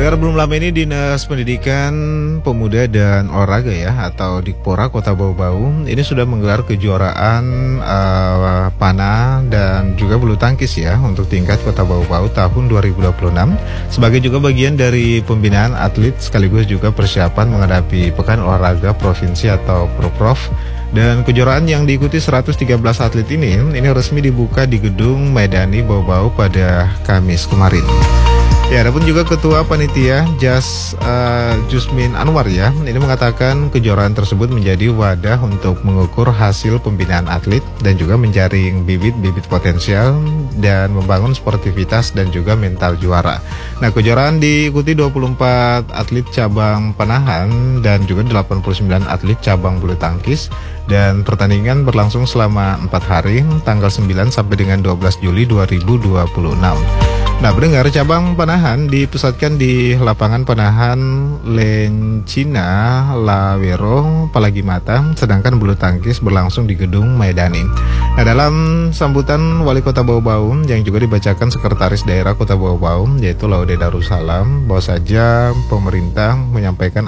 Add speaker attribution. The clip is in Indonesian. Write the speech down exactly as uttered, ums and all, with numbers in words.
Speaker 1: Pendengar, belum lama ini Dinas Pendidikan Pemuda dan Olahraga ya atau Dikpora Kota Bau-Bau ini sudah menggelar kejuaraan uh, panah dan juga bulu tangkis ya untuk tingkat Kota Bau-Bau tahun dua ribu dua puluh enam sebagai juga bagian dari pembinaan atlet sekaligus juga persiapan menghadapi Pekan Olahraga Provinsi atau Proprov. Dan kejuaraan yang diikuti seratus tiga belas atlet ini ini resmi dibuka di Gedung Maidani Bau-Bau pada Kamis kemarin. Ya, adapun juga Ketua Panitia Jas uh, Jusmin Anwar ya, ini mengatakan kejuaraan tersebut menjadi wadah untuk mengukur hasil pembinaan atlet dan juga menjaring bibit-bibit potensial dan membangun sportivitas dan juga mental juara. Nah, kejuaraan diikuti dua puluh empat atlet cabang panahan dan juga delapan puluh sembilan atlet cabang bulu tangkis dan pertandingan berlangsung selama empat hari, tanggal sembilan sampai dengan dua belas Juli dua ribu dua puluh enam. Nah, pendengar, cabang panahan dipusatkan di lapangan panahan Lencina Lawero Palagi Mata, sedangkan bulu tangkis berlangsung di Gedung Maidani. Nah, dalam sambutan Wali Kota Bau-Bau yang juga dibacakan Sekretaris Daerah Kota Bau-Bau yaitu Laude Darussalam, bahwa saja pemerintah menyampaikan